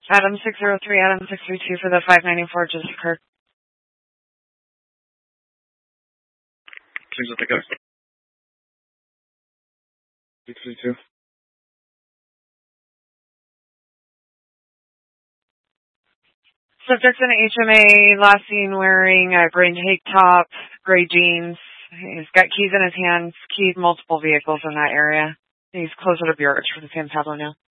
Adam 603, Adam 632 for the 594 just occurred. Please let the go. 632. Subject's in HMA, last seen wearing a gray tank top, gray jeans. He's got keys in his hands, keyed multiple vehicles in that area. He's closer to Burrich for the San Pablo now.